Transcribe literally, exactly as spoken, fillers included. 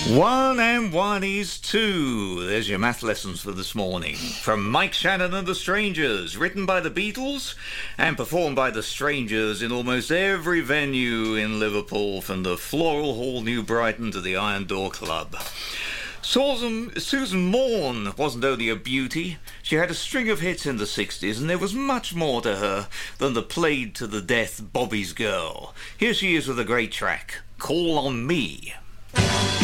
One and one is two. There's your math lessons for this morning. From Mike Shannon and the Strangers, written by the Beatles and performed by the Strangers in almost every venue in Liverpool, from the Floral Hall, New Brighton, to the Iron Door Club. Susan, Susan Morn wasn't only a beauty. She had a string of hits in the sixties, and there was much more to her than the played to the death Bobby's Girl. Here she is with a great track, Call on Me.